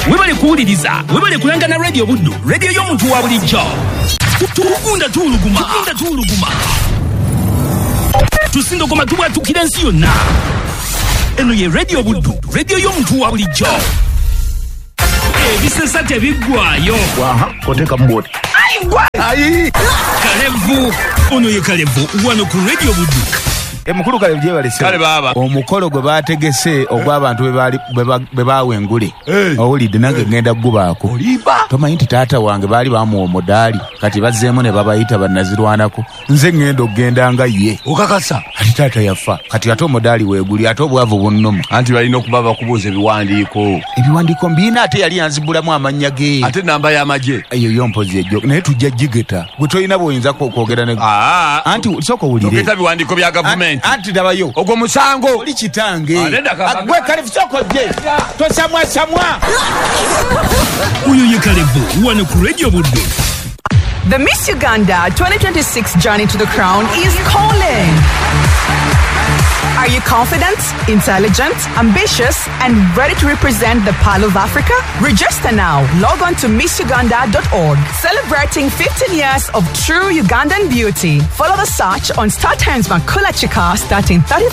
webale kuwuliriza, webale kulangana radio Buddu, radio y'omuntu wa bulijjo. Tugunda tuuluguma. Tusindogoma tubwatukira ensi yonna. Eno ye radio Buddu, radio y'omuntu wa bulijjo. Ebisesa tebiggwayo. Koteka mboti. Ayi. Kalevu. Ono ye Kalevu, wano ku radio Buddu. Mukulu Kalevu gye balese. Kale baba. Omukolo gwe baategese ogw'abantu be baawengule. Owulidde nange ngenda kugubaako. Oliba. Tomanyi nti taata wange baali bamuwa omudaali kati bazzeemu ne babayita bannazirwanako. Nze ngenda okugenda nga ye. Okakasa. Ati taata yafa. Kati ate omudaali weeguli ate obwavu bunnuma. Anti balina okuba bakubuuza ebiwandiiko. Ebiwandiiko mbiina ate yali yanzibulamu amannya ge. Ate namba y'amagye. Eyo yompozi ejjo. Naye tujja gigeta. Gwe tolina bw'oyinza kwogera ne. Anti sooka owulire. Togeta biwandiiko bya gavumenti. Anti dabayo. Ogwo musango. Oli kitange. Gwe Kalevu sooka ojje. Tosamwa. Uyo ye Kalevu, wano ku radio Buddu. The Miss Uganda 2026 journey to the crown is calling. Are you confident, intelligent, ambitious, and ready to represent the Pearl of Africa? Register now. Log on to MissUganda.org. Celebrating 15 years of true Ugandan beauty. Follow the search on StarTimes Makula Chika starting 30